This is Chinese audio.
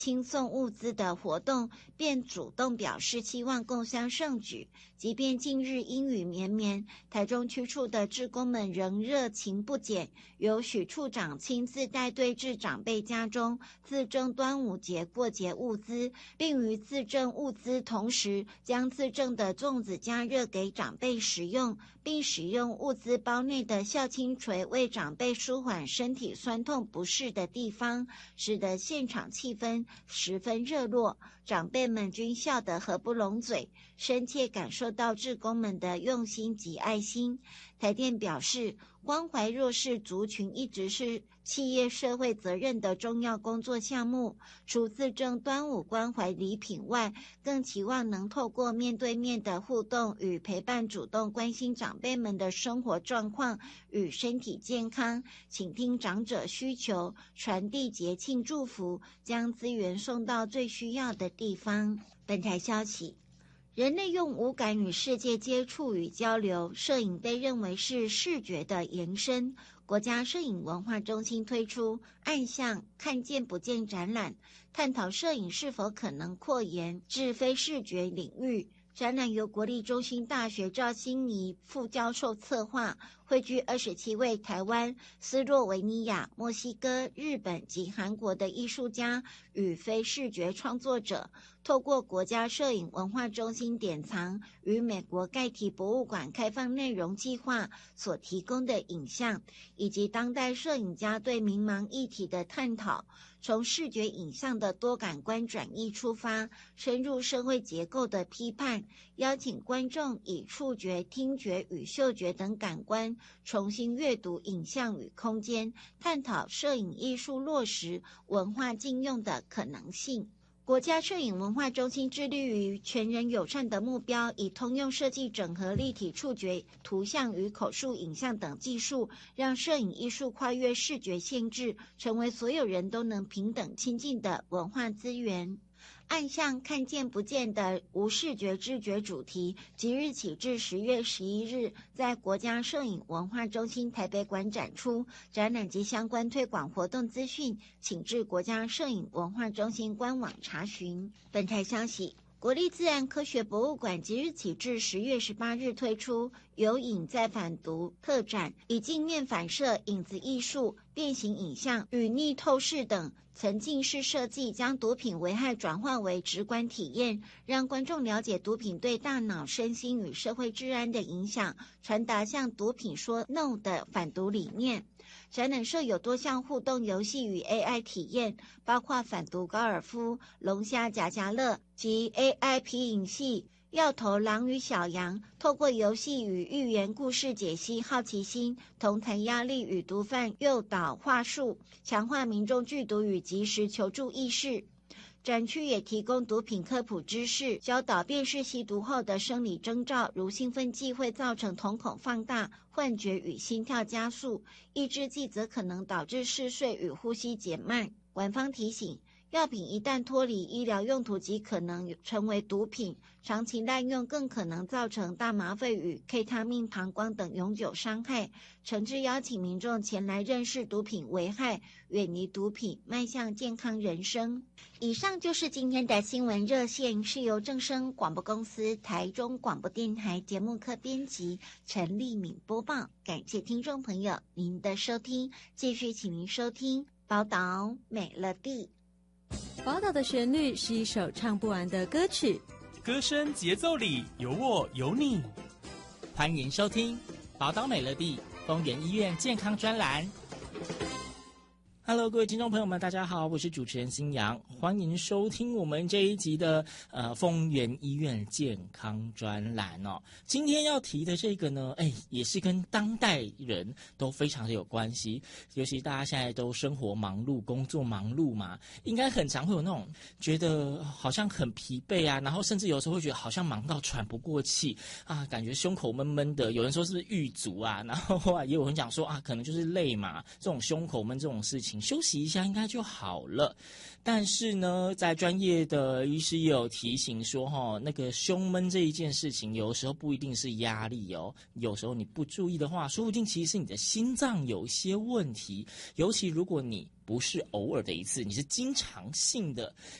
亲送物资的活动，便主动表示期望共襄盛举。即便近日阴雨绵绵，台中区处的志工们仍热情不减，由许处长亲自带队至长辈家中自赠端午节过节物资，并于自赠物资同时将自赠的粽子加热给长辈食用，并使用物资包内的孝亲锤为长辈舒缓身体酸痛不适的地方，使得现场气氛十分热络，长辈们均笑得合不拢嘴，深切感受到志工们的用心及爱心。台电表示，关怀弱势族群一直是企业社会责任的重要工作项目，除自赠端午关怀礼品外，更期望能透过面对面的互动与陪伴，主动关心长辈们的生活状况与身体健康，倾听长者需求，传递节庆祝福，将资源送到最需要的地方。本台消息，人类用五感与世界接触与交流，摄影被认为是视觉的延伸。国家摄影文化中心推出暗巷看见不见展览，探讨摄影是否可能扩延至非视觉领域。展览由国立中兴大学赵欣怡副教授策划，汇聚27位台湾、斯洛维尼亚、墨西哥、日本及韩国的艺术家与非视觉创作者，透过国家摄影文化中心典藏与美国盖提博物馆开放内容计划所提供的影像，以及当代摄影家对明盲议题的探讨，从视觉影像的多感官转译出发，深入社会结构的批判，邀请观众以触觉、听觉与嗅觉等感官重新阅读影像与空间，探讨摄影艺术落实文化禁用的可能性。国家摄影文化中心致力于全人友善的目标，以通用设计整合立体触觉、图像与口述影像等技术，让摄影艺术跨越视觉限制，成为所有人都能平等亲近的文化资源。暗巷看见不见的无视觉知觉主题，即日起至10月11日，在国家摄影文化中心台北馆展出。展览及相关推广活动资讯，请至国家摄影文化中心官网查询。本台消息，国立自然科学博物馆即日起至10月18日推出有影再反读特展，以镜面反射、影子艺术、变形影像与逆透视等沉浸式设计，将毒品危害转换为直观体验，让观众了解毒品对大脑、身心与社会治安的影响，传达向毒品说 NO 的反毒理念。展览设有多项互动游戏与 AI 体验，包括反毒高尔夫、龙虾夹夹乐及 AI 皮影戏要投狼与小羊，透过游戏与寓言故事解析好奇心，同台压力与毒贩诱导话术，强化民众拒毒与及时求助意识。展区也提供毒品科普知识，教导辨识吸毒后的生理征兆，如兴奋剂会造成瞳孔放大、幻觉与心跳加速，抑制剂则可能导致嗜睡与呼吸减慢。馆方提醒，药品一旦脱离医疗用途即可能成为毒品，长期滥用更可能造成大麻肺与 K 他命膀胱等永久伤害，诚挚邀请民众前来认识毒品危害，远离毒品，迈向健康人生。以上就是今天的新闻热线，是由正声广播公司台中广播电台节目科编辑陈丽敏播报，感谢听众朋友您的收听，继续请您收听宝岛美乐蒂。 宝岛的旋律是一首唱不完的歌曲， 歌声节奏里有我有你。 欢迎收听宝岛美乐蒂丰原医院健康专栏。Hello， 各位听众朋友们，大家好，我是主持人新阳，欢迎收听我们这一集的丰原医院健康专栏哦。今天要提的这个呢，也是跟当代人都非常的有关系，尤其大家现在都生活忙碌、工作忙碌嘛，应该很常会有那种觉得好像很疲惫啊，然后甚至有时候会觉得好像忙到喘不过气啊，感觉胸口闷闷的，有人说是不是郁阻啊，然后也有人讲说啊，可能就是累嘛，这种胸口闷这种事情。 情，休息一下应该就好了。但是呢，在专业的医师也有提醒说，那个胸闷这一件事情，有时候不一定是压力哦，有时候你不注意的话，说不定其实是你的心脏有些问题。尤其如果你不是偶尔的一次，你是经常性的